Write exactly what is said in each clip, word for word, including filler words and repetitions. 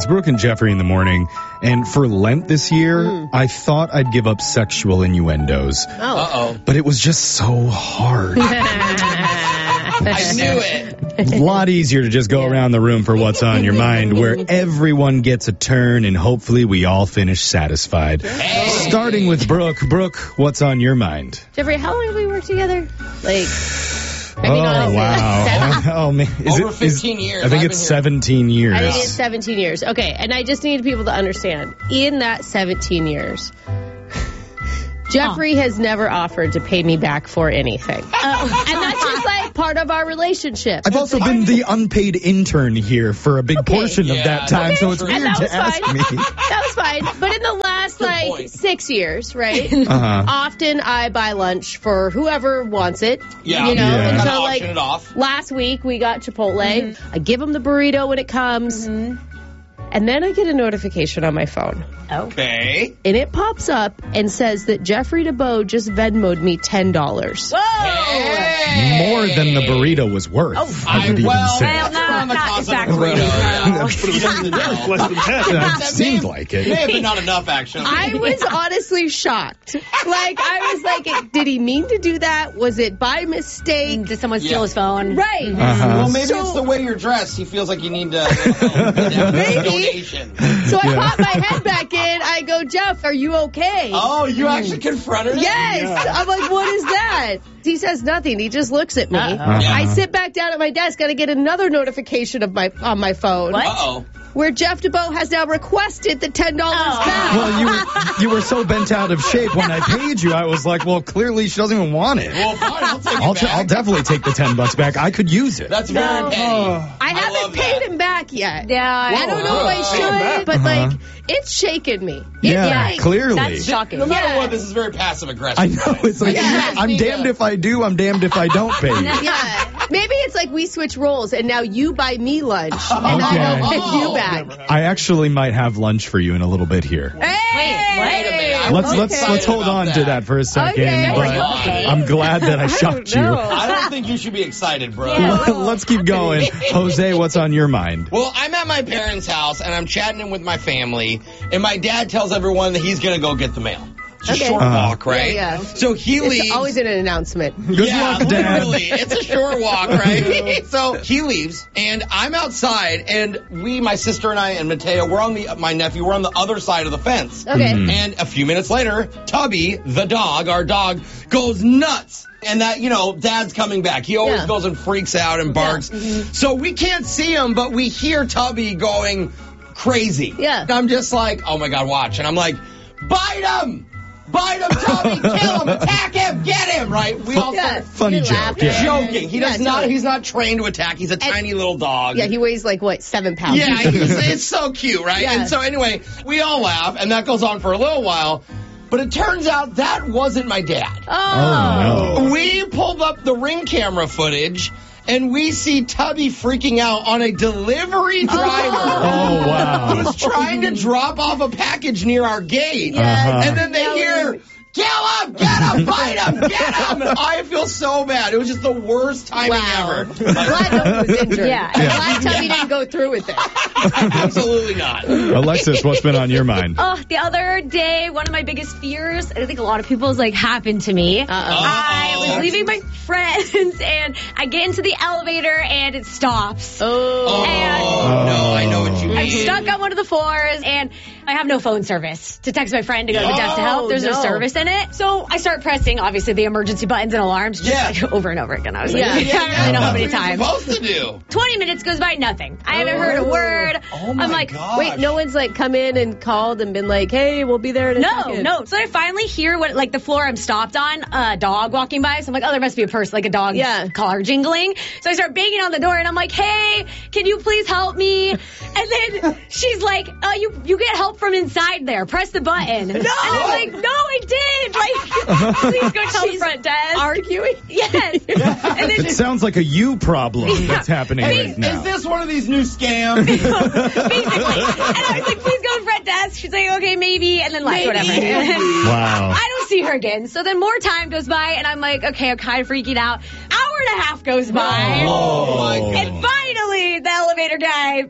It's Brooke and Jeffrey in the morning, and for Lent this year, mm. I thought I'd give up sexual innuendos. Oh. Uh-oh. But it was just so hard. I knew it. A lot easier to just go around the room for what's on your mind, where everyone gets a turn, and hopefully we all finish satisfied. Hey. Starting with Brooke. Brooke, what's on your mind? Jeffrey, how long have we worked together? Like... I mean, oh, honestly, wow. Like oh, man. Is Over it, fifteen is, years. I think I've it's seventeen years. I think it's seventeen years. Okay, and I just need people to understand, in that seventeen years, Jeffrey huh. has never offered to pay me back for anything. Uh, and that's just like part of our relationship. I've also been the unpaid intern here for a big okay. portion yeah, of that time, okay. so it's weird to ask fine. me. That was fine. But in the last, Good like, point. six years, right? Uh-huh. Often I buy lunch for whoever wants it. Yeah. You know, yeah. and Kinda so, like, auction it off. last week we got Chipotle. Mm-hmm. I give them the burrito when it comes. Mm-hmm. And then I get a notification on my phone. Okay. And it pops up and says that Jeffrey DeBow just Venmo'd me ten dollars. Whoa! Hey. More than the burrito was worth. Oh, I would I, well, even say. well, no, around the not cost of a exactly. burrito. No. He doesn't know. Less than ten. That seemed like May it. have been not enough, actually. I was honestly shocked. Like, I was like, did he mean to do that? Was it by mistake? Did someone steal Yeah. his phone? Right. Uh-huh. Well, maybe So- it's the way you're dressed. He feels like you need to uh, Maybe. donation. So I Yeah. pop my head back in. I go, Jeff, are you okay? Oh, you actually confronted him? Yes. Yeah. I'm like, what is that? He says nothing. He just looks at me. Uh-oh. Yeah. I sit back down at my desk and I get another notification of my on my phone. What? Uh-oh. Where Jeff DeBow has now requested the ten dollars Oh. back. Well, you were, you were so bent out of shape when I paid you. I was like, well, clearly she doesn't even want it. Well, fine. I'll take I'll, it t- back. I'll definitely take the ten bucks back. I could use it. That's very No. petty. I I haven't love paid that. him back yet. Yeah, I don't know if I Whoa. should, but Uh-huh. like, it's shaken me. It's yeah, like, clearly. That's shocking. No matter Yeah. what, this is very passive aggressive. I know. It's like, Yeah. I'm damned if I do, I'm damned if I don't pay you. Yeah. Maybe it's like we switch roles and now you buy me lunch and Okay. I don't pay Oh. you back. I actually might have lunch for you in a little bit here. Hey! Wait a minute. I'm Let's really let's excited let's hold about on that. to that for a second. Okay. But Okay. I'm glad that I shocked you. know. I don't think you should be excited, bro. Yeah. Let's keep going. Jose, what's on your mind? Well, I'm at my parents' house, and I'm chatting with my family, and my dad tells everyone that he's going to go get the mail. It's a Okay. short Uh-huh. walk, right? Yeah, yeah. So he leaves. It's always an announcement. Good yeah, luck, Dad. literally. It's a short walk, right? So he leaves, and I'm outside, and we, my sister and I, and Mateo, we're on the, my nephew, we're on the other side of the fence. Okay. Mhm. And a few minutes later, Tubby, the dog, our dog, goes nuts. And that, you know, Dad's coming back. He always Yeah. goes and freaks out and barks. So we can't see him, but we hear Tubby going crazy. Yeah. And I'm just like, oh my God, watch. And I'm like, bite him! Bite him, Tubby! Kill him! Attack him! Get him! Right? We all Yeah. start Funny You joke, laugh. yeah. joking. He does Yeah, not, totally. he's not trained to attack. He's a tiny little dog. Yeah, he weighs like, what, seven pounds? Yeah, it's, it's so cute, right? Yeah. And so anyway, we all laugh, and that goes on for a little while. But it turns out that wasn't my dad. Oh, no. We pulled up the Ring camera footage, and we see Tubby freaking out on a delivery driver Oh, wow. who's trying to drop off a package near our gate. Uh-huh. And then they hear, kill him, get him, bite him, get him. And I feel so bad. It was just the worst timing Wow. ever. I'm glad no one was injured. Yeah. I'm Yeah. glad Tubby didn't go through with it. Absolutely not. Alexis, what's been on your mind? Oh, the other day, one of my biggest fears, I think a lot of people's like happened to me. Uh-oh. I Uh-oh. was leaving my friends and I get into the elevator and it stops. Oh. And Oh, no, I know what you mean. I'm stuck on one of the floors and I have no phone service to text my friend to go to the desk to help. There's no. no. service in it. So I start pressing, obviously, the emergency buttons and alarms just Yeah. like over and over again. I was like, Yeah. I don't really know how many That's what times. you're supposed to do. twenty minutes goes by, nothing. I haven't heard a word. Oh my I'm like, gosh. Wait, no one's like come in and called and been like, hey, we'll be there in a No, second. no. So I finally hear what, like, the floor I'm stopped on, a dog walking by. So I'm like, oh, there must be a person, like a dog's Yeah. collar jingling. So I start banging on the door and I'm like, hey, can you please help me? And then she's like, oh, you you get help from inside there. Press the button. No. And I'm like, no, I did. Like, please go tell the front desk. Arguing? Yes. And then It sounds like a you problem that's happening Hey, right now. is this one of these new scams? basically. And I was like, please go to front desk. She's like, okay, maybe. And then left, Maybe. whatever. And then Wow. I don't see her again. So then more time goes by, and I'm like, okay, I'm kind of freaking out. Hour and a half goes by. Oh, my And goodness. finally, the elevator guy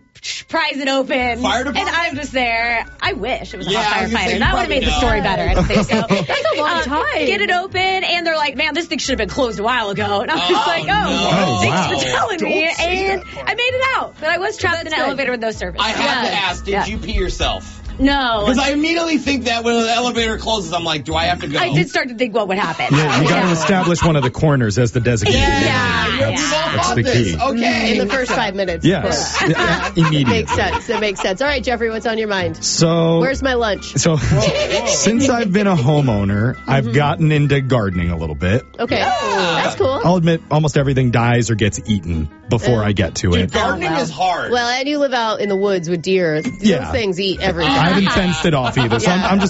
pries it open. Fire department? And I'm just there. I wish it was a Yeah, hot I was gonna say, firefighter. you That would have probably made the know. story better. I don't think so. That's a long Um, time. Get it open, and they're like, man, this thing should have been closed a while ago. And I was Oh, like, oh, no. thanks wow. for telling me. Don't say And that. I made it out. But I was trapped in That's an good. elevator with no service. I have to Yeah. ask, did Yeah. you pee yourself? No. Because I immediately think that when the elevator closes, I'm like, do I have to go? I did start to think what would happen. Yeah, you got to establish one of the corners as the designated. Yeah, area. Yeah, We've yeah. all That's thought the this. key. Okay. In the first five minutes. Yes, of course. Yeah, immediately. Makes sense. It makes sense. All right, Jeffrey, what's on your mind? So, Where's my lunch? so since I've been a homeowner, I've gotten into gardening a little bit. Okay. That's cool. I'll admit, almost everything dies or gets eaten before I get to Dude, it. gardening is hard. Well, and you live out in the woods with deer. Those Yeah. things eat everything. I haven't fenced it off either, so I'm, I'm just